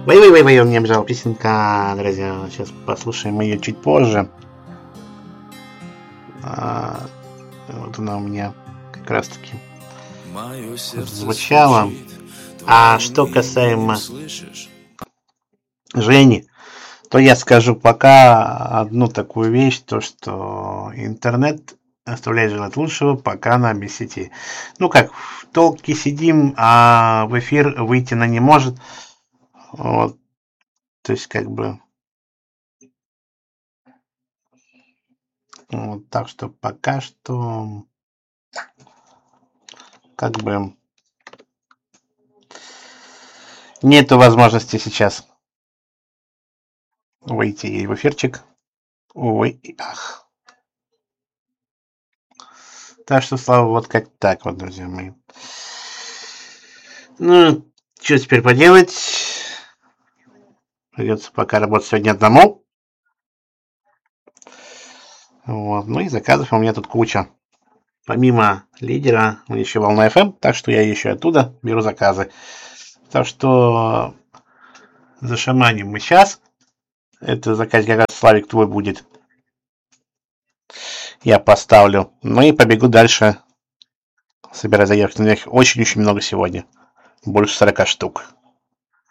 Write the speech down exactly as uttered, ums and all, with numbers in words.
Вой-вой-вой-вой, у меня бежала песенка, друзья. Сейчас послушаем ее чуть позже. А, вот она у меня как раз таки звучала. А что касаемо Жени, то я скажу пока одну такую вещь, то что интернет оставляет желать лучшего, пока она без сети. Ну как, в толке сидим, а в эфир выйти она не может. Вот. То есть как бы вот, так что пока что как бы нету возможности сейчас выйти в эфирчик. Ой, и ах. Так что, слава, вот как так вот, друзья мои. Ну, что теперь поделать? Придется пока работать сегодня одному. Вот. Ну и заказов у меня тут куча. Помимо лидера, у меня еще Волна эф эм, так что я еще оттуда беру заказы. Так что зашаманим мы сейчас. Это заказ как раз, Славик, твой будет. Я поставлю. Ну и побегу дальше собирать заявки. У меня их очень-очень много сегодня. Больше сорока штук.